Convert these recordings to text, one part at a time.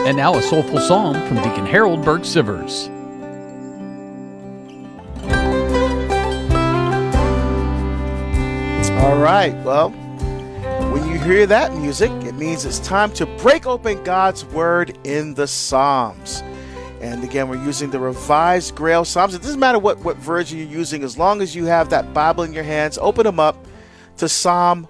And now a soulful psalm from Deacon Harold Burke Sivers. All right, well, when you hear that music, it means it's time to break open God's Word in the Psalms. And again, we're using the Revised Grail Psalms. It doesn't matter what version you're using, as long as you have that Bible in your hands, open them up to Psalm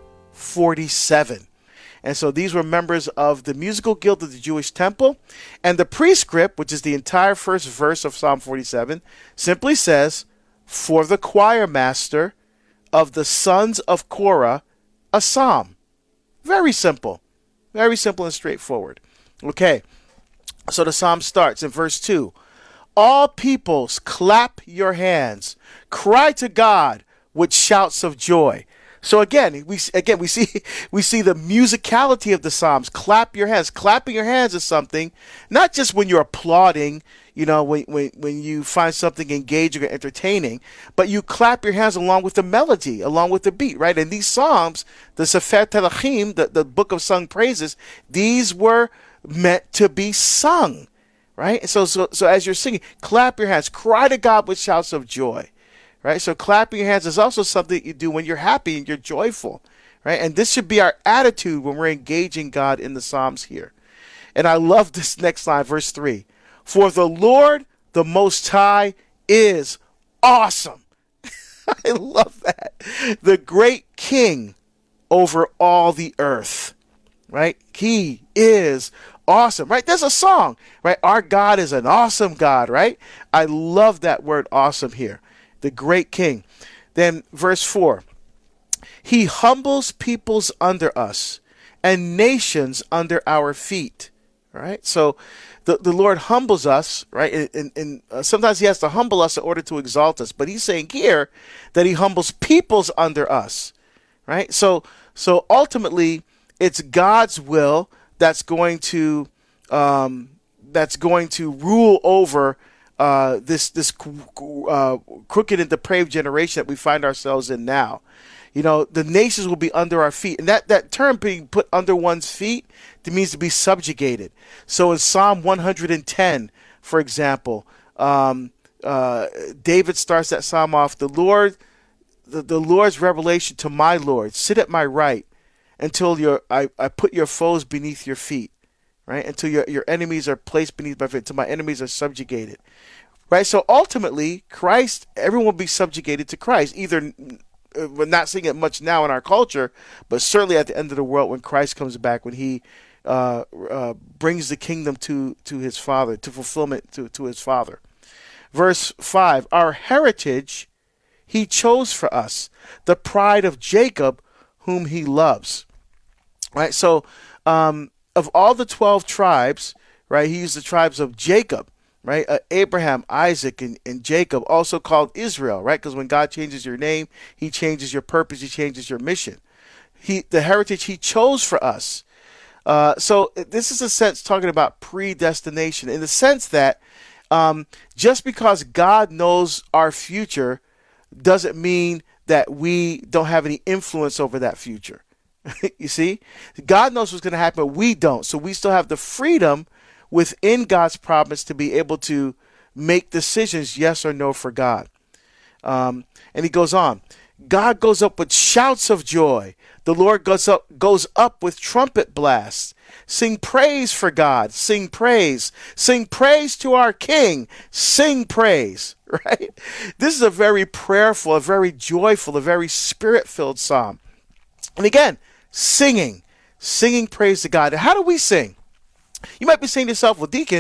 47. And so these were members of the Musical Guild of the Jewish Temple. And the prescript, which is the entire first verse of Psalm 47, simply says, "For the choir master of the sons of Korah, a psalm." Very simple and straightforward. Okay, so the psalm starts in verse 2. "All peoples, clap your hands. Cry to God with shouts of joy." So again, we see the musicality of the Psalms. Clap your hands. Clapping your hands is something, not just when you're applauding, when you find something engaging or entertaining, but you clap your hands along with the melody, along with the beat, right? And these Psalms, the Sefer Telachim, the book of sung praises, these were meant to be sung, right? So as you're singing, clap your hands. Cry to God with shouts of joy. Right? So clapping your hands is also something you do when you're happy and you're joyful, right? And this should be our attitude when we're engaging God in the Psalms here. And I love this next line, verse 3. "For the Lord, the Most High, is awesome." I love that. "The great King over all the earth," right? He is awesome, right? There's a song, right? Our God is an awesome God, right? I love that word awesome here. The great King. Then verse 4, "He humbles peoples under us and nations under our feet." All right. So the Lord humbles us, right? And sometimes he has to humble us in order to exalt us. But he's saying here that he humbles peoples under us, right? So ultimately, it's God's will that's going to rule over this crooked and depraved generation that we find ourselves in now. The nations will be under our feet. And that term, being put under one's feet, it means to be subjugated. So in Psalm 110, for example, David starts that psalm off, the Lord's revelation to my Lord, sit at my right until I put your foes beneath your feet. Right? Until your enemies are placed beneath my feet, until my enemies are subjugated. Right? So ultimately, everyone will be subjugated to Christ. Either, we're not seeing it much now in our culture, but certainly at the end of the world when Christ comes back, when he brings the kingdom to his Father, to fulfillment to his Father. Verse 5, "Our heritage he chose for us, the pride of Jacob, whom he loves." Right? So, of all the 12 tribes, right, he used the tribes of Jacob, right, Abraham, Isaac, and Jacob, also called Israel, right, because when God changes your name, he changes your purpose, he changes your mission. The heritage he chose for us. So this is a sense talking about predestination, in the sense that just because God knows our future doesn't mean that we don't have any influence over that future. You see, God knows what's going to happen, but we don't. So we still have the freedom within God's promise to be able to make decisions, yes or no, for God. And he goes on, "God goes up with shouts of joy. The Lord goes up with trumpet blasts. Sing praise for God. Sing praise. Sing praise to our King. Sing praise." Right? This is a very prayerful, a very joyful, a very spirit-filled psalm. And again, singing praise to God. How do we sing? You might be saying to yourself, "Well, Deacon,